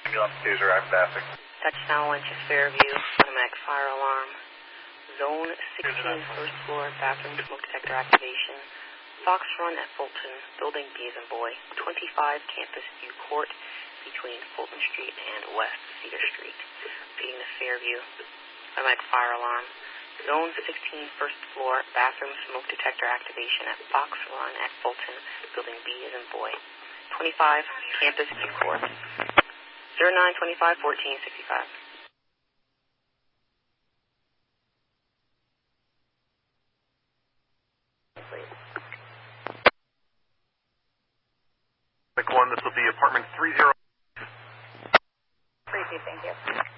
Taser active. Touchdown went to Fairview, automatic fire alarm. Zone 16, first floor, bathroom smoke detector activation. Fox Run at Fulton, building B as in boy. 25 Campus View Court, between Fulton Street and West Cedar Street. Feeding to Fairview, automatic fire alarm. Zone 16, first floor, bathroom smoke detector activation at Fox Run at Fulton, building B as in boy. 25 Campus View Court. 0925 1465. One, this will be apartment 30. Thank you.